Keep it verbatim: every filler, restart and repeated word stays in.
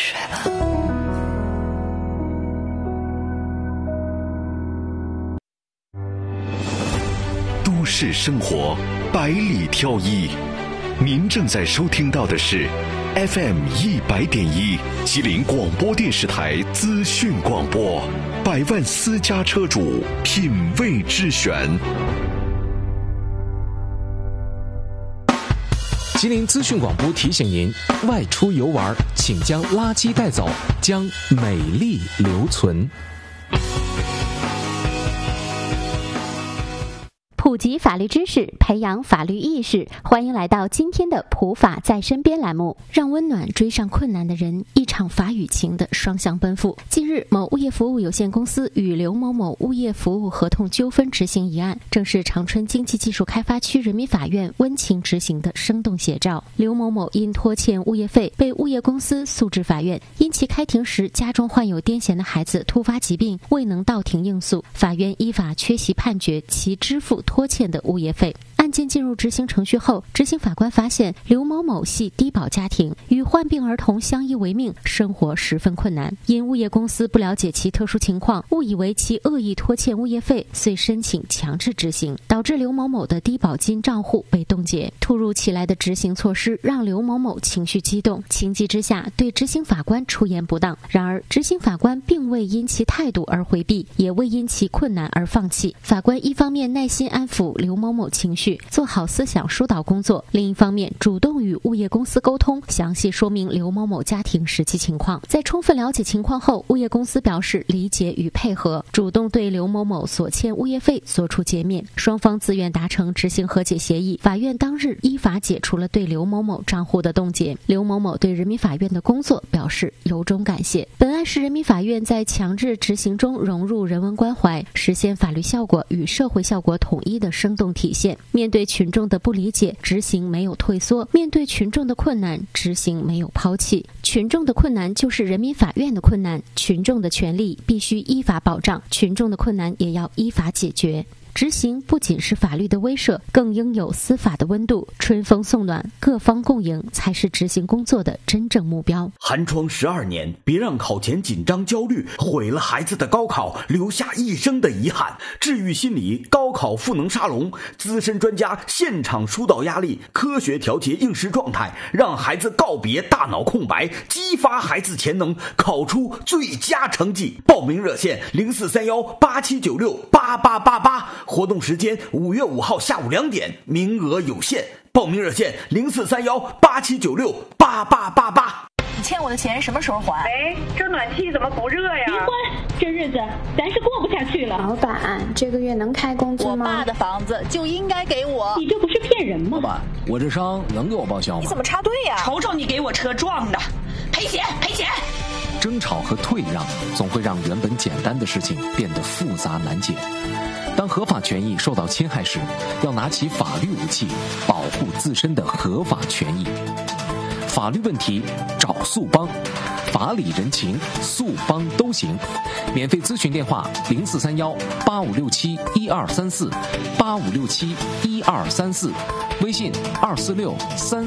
睡吧。 都市生活百里挑一，您正在收听到的是 F M 一百点一吉林广播电视台资讯广播，百万私家车主品味之选。 吉林资讯广播提醒您：外出游玩，请将垃圾带走，将美丽留存。 普及法律知识，培养法律意识。欢迎来到今天的普法在身边栏目，让温暖追上困难的人，一场法与情的双向奔赴。近日，某物业服务有限公司与刘某某物业服务合同纠纷执行一案，正是长春经济技术开发区人民法院温情执行的生动写照。刘某某因拖欠物业费被物业公司诉至法院，因其开庭时家中患有癫痫的孩子突发疾病，未能到庭应诉，法院依法缺席判决其支付拖欠的物业费。案件进入执行程序后，执行法官发现刘某某系低保家庭，与患病儿童相依为命，生活十分困难。因物业公司不了解其特殊情况，误以为其恶意拖欠物业费，遂申请强制执行，导致刘某某的低保金账户被冻结。突如其来的执行措施让刘某某情绪激动，情急之下对执行法官出言不当。然而，执行法官并未因其态度而回避，也未因其困难而放弃。法官一方面耐心安抚刘某某情绪，做好思想疏导工作，另一方面主动与物业公司沟通，详细说明刘某某家庭实际情况。在充分了解情况后，物业公司表示理解与配合，主动对刘某某所欠物业费作出减免，双方自愿达成执行和解协议。法院当日依法解除了对刘某某账户的冻结。刘某某对人民法院的工作表示由衷感谢。本案是人民法院在强制执行中融入人文关怀，实现法律效果与社会效果统一的生动体现。面对群众的不理解，执行没有退缩；面对群众的困难，执行没有抛弃。群众的困难就是人民法院的困难，群众的权利必须依法保障，群众的困难也要依法解决。执行不仅是法律的威慑，更应有司法的温度。春风送暖，各方共赢，才是执行工作的真正目标。 寒窗十二年，别让考前紧张焦虑毁了孩子的高考，留下一生的遗憾。治愈心理高考赋能沙龙，资深专家现场疏导压力，科学调节应试状态，让孩子告别大脑空白，激发孩子潜能，考出最佳成绩。报名热线零四三幺八七九六八八八八。活动时间五月五号下午两点，名额有限。报名热线零四三幺八七九六八八八八。 你欠我的钱什么时候还？ 哎，这暖气怎么不热呀？ 离婚，这日子咱是过不下去了。 老板，这个月能开工资吗？ 我爸的房子就应该给我。 你这不是骗人吗？ 老板，我这伤能给我报销吗？ 你怎么插队呀？ 瞅瞅你给我车撞的，赔钱赔钱！ 争吵和退让总会让原本简单的事情变得复杂难解。当合法权益受到侵害时，要拿起法律武器，保护自身的合法权益。法律问题找速帮，法理人情速帮都行。免费咨询电话零四三幺八五六七一二三四八五六七一二三四，微信二四六三。